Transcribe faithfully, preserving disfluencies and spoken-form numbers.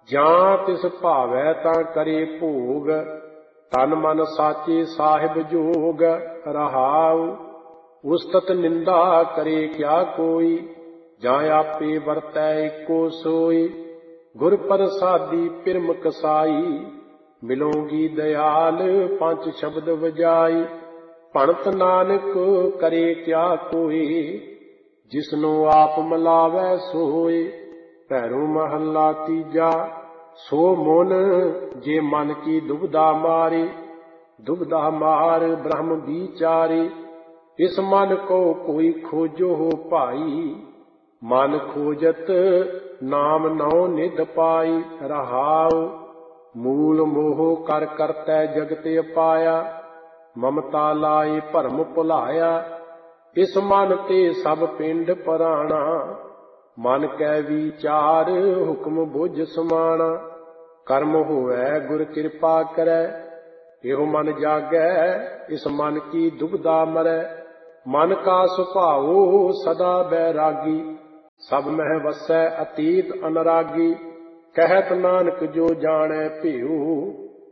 ਜਾਂ ਤਿਸ ਭਾਵੈ ਤਾਂ ਕਰੇ ਭੋਗ, ਤਨ ਮਨ ਸਾਚੇ ਸਾਹਿਬ ਜੋਗ। ਰਹਾਉ ਉਸਤਤ ਨਿੰਦਾ ਕਰੇ ਕਿਆ ਕੋਈ, ਜਾਂ ਆਪੇ ਵਰਤੈ ਇੱਕੋ ਸੋਈ। ਗੁਰ ਪ੍ਰਸਾਦੀ ਪਿਰਮ ਕਸਾਈ, ਮਿਲੋਗੀ ਦਇਆਲ ਪੰਜ ਸ਼ਬਦ ਵਜਾਈ। ਭਣਤ ਨਾਨਕ ਕਰੇ ਕਿਆ ਕੋਈ, ਜਿਸਨੂੰ ਆਪ ਮਿਲਾਵੈ ਸੋਏ। ਭੈਰੋ ਮਹੱਲਾ ਤੀਜਾ। ਸੋ ਮਨ ਜੇ ਮਨ ਕੀ ਦੁਬਿਧਾ ਮਾਰੇ, ਦੁਬਿਧਾ ਮਾਰ ਬ੍ਰਹਮ ਵਿਚਾਰੇ। ਇਸ ਮਨ ਕੋ ਕੋਈ ਖੋਜੋ ਹੋ ਭਾਈ, ਮਨ ਖੋਜਤ ਨਾਮ ਨਉ ਨਿਧ ਪਾਈ। ਰਹਾਉ ਮੂਲ ਮੋਹ ਕਰ ਕਰਤੈ ਜਗਤ ਅਪਾਇਆ, ਮਮਤਾ ਲਾਏ ਭਰਮ ਭੁਲਾਇਆ। ਇਸ ਮਨ ਤੇ ਸਭ ਪਿੰਡ ਪਰਾਣਾ, ਮਨ ਕੈ ਵਿਚਾਰ ਹੁਕਮ ਬੁਝ ਸਮਾਣਾ। ਕਰਮ ਹੋਵੈ ਗੁਰ ਕਿਰਪਾ ਕਰੈ, ਇਹੋ ਮਨ ਜਾਗੈ ਇਸ ਮਨ ਕੀ ਦੁਬਿਧਾ ਮਰੈ। ਮਨ ਕਾ ਸੁਭਾਉ ਸਦਾ ਬੈਰਾਗੀ, ਸਭ ਮਹਿ ਵਸੈ ਅਤੀਤ ਅਨਰਾਗੀ। ਕਹਿਤ ਨਾਨਕ ਜੋ ਜਾਣੈ ਭੇਉ,